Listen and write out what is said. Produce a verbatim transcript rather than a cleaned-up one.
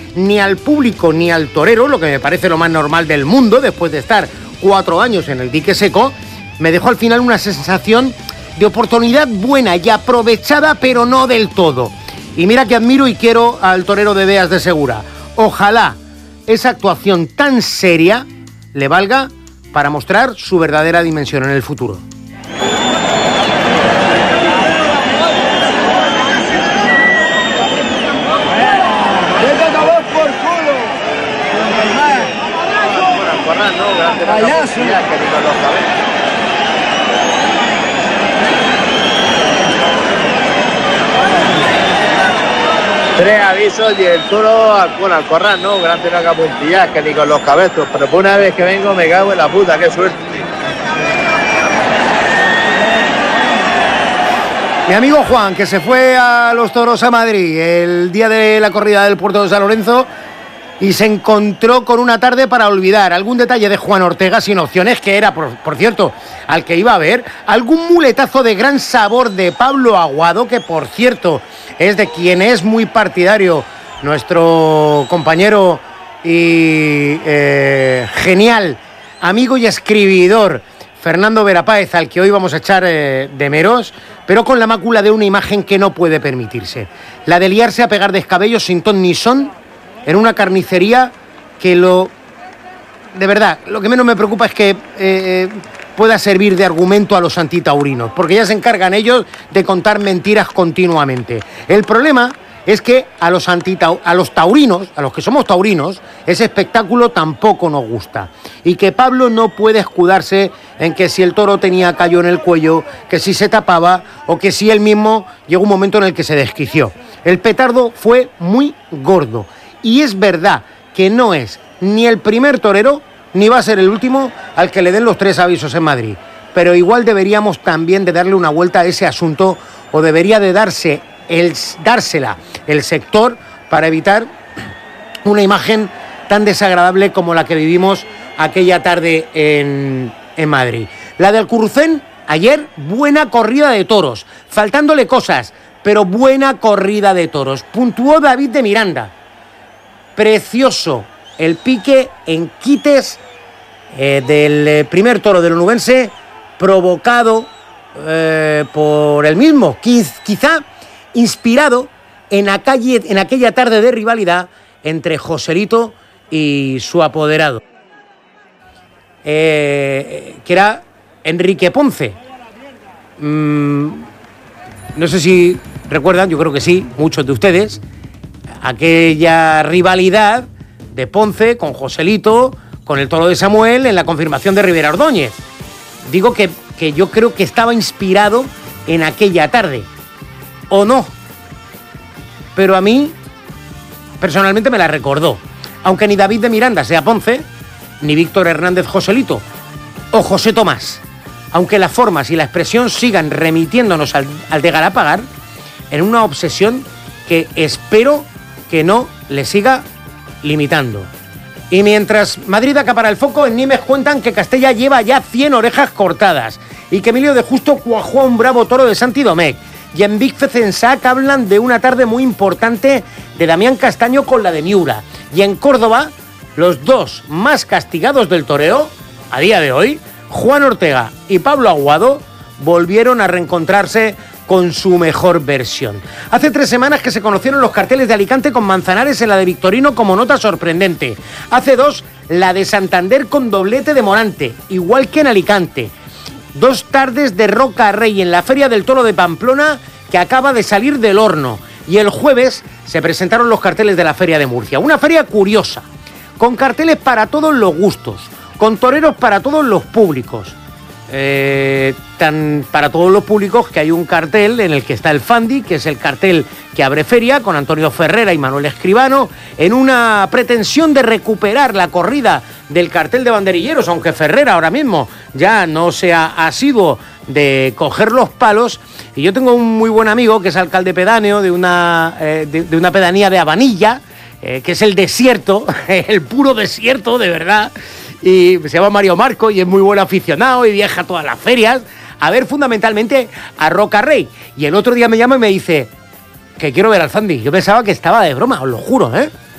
ni al público ni al torero, lo que me parece lo más normal del mundo, después de estar cuatro años en el dique seco, me dejó al final una sensación de oportunidad buena y aprovechada, pero no del todo. Y mira que admiro y quiero al torero de Beas de Segura. Ojalá esa actuación tan seria le valga para mostrar su verdadera dimensión en el futuro. Tres avisos y el toro al, bueno, al corral, ¿no? Gran una capuntilla, que ni con los cabezos. Pero por una vez que vengo me cago en la puta, qué suerte. Mi amigo Juan, que se fue a los toros a Madrid el día de la corrida del Puerto de San Lorenzo y se encontró con una tarde para olvidar. Algún detalle de Juan Ortega sin opciones, que era, por, por cierto, al que iba a ver. Algún muletazo de gran sabor de Pablo Aguado, que por cierto es de quien es muy partidario nuestro compañero y eh, genial amigo y escribidor Fernando Vera Páez, al que hoy vamos a echar eh, de meros, pero con la mácula de una imagen que no puede permitirse. La de liarse a pegar descabellos sin ton ni son en una carnicería que lo... De verdad, lo que menos me preocupa es que eh, pueda servir de argumento a los antitaurinos, porque ya se encargan ellos de contar mentiras continuamente. El problema es que a los, antita- a los taurinos, a los que somos taurinos, ese espectáculo tampoco nos gusta. Y que Pablo no puede escudarse en que si el toro tenía callo en el cuello, que si se tapaba o que si él mismo llegó un momento en el que se desquició. El petardo fue muy gordo. Y es verdad que no es ni el primer torero, ni va a ser el último al que le den los tres avisos en Madrid. Pero igual deberíamos también de darle una vuelta a ese asunto, o debería de darse el, dársela el sector para evitar una imagen tan desagradable como la que vivimos aquella tarde en, en Madrid. La del Currucén, ayer, buena corrida de toros, faltándole cosas, pero buena corrida de toros. Puntuó David de Miranda. Precioso el pique en quites eh, del eh, primer toro del onubense, provocado eh, por el mismo, quiz, quizá inspirado en, aquella, en aquella tarde de rivalidad entre Joselito y su apoderado, eh, que era Enrique Ponce. Mm, no sé si recuerdan, yo creo que sí, muchos de ustedes, aquella rivalidad de Ponce con Joselito, con el toro de Samuel en la confirmación de Rivera Ordóñez. Digo que, que yo creo que estaba inspirado en aquella tarde, o no, pero a mí personalmente me la recordó, aunque ni David de Miranda sea Ponce, ni Víctor Hernández Joselito, o José Tomás, aunque las formas y la expresión sigan remitiéndonos al, al de Galapagar, en una obsesión que espero que no le siga limitando. Y mientras Madrid acapara el foco, en Nimes cuentan que Castella lleva ya cien orejas cortadas y que Emilio de Justo cuajó a un bravo toro de Santi Domecq. Y en Big Fecensac hablan de una tarde muy importante de Damián Castaño con la de Miura. Y en Córdoba, los dos más castigados del toreo, a día de hoy, Juan Ortega y Pablo Aguado, volvieron a reencontrarse con su mejor versión. Hace tres semanas que se conocieron los carteles de Alicante con Manzanares en la de Victorino como nota sorprendente. Hace dos, la de Santander con doblete de Morante, igual que en Alicante. Dos tardes de Roca Rey en la Feria del Toro de Pamplona, que acaba de salir del horno. Y el jueves se presentaron los carteles de la Feria de Murcia. Una feria curiosa, con carteles para todos los gustos, con toreros para todos los públicos. Eh, tan para todos los públicos que hay un cartel en el que está el Fandi, que es el cartel que abre feria, con Antonio Ferrera y Manuel Escribano, en una pretensión de recuperar la corrida del cartel de banderilleros, aunque Ferrera ahora mismo ya no sea asiduo de coger los palos. Y yo tengo un muy buen amigo que es alcalde pedáneo de una, eh, de, de una pedanía de Habanilla, eh, que es el desierto, el puro desierto, de verdad. Y se llama Mario Marco y es muy buen aficionado y viaja a todas las ferias a ver fundamentalmente a Roca Rey. Y el otro día me llama y me dice que quiero ver al Fandi. Yo pensaba que estaba de broma, os lo juro, ¿eh?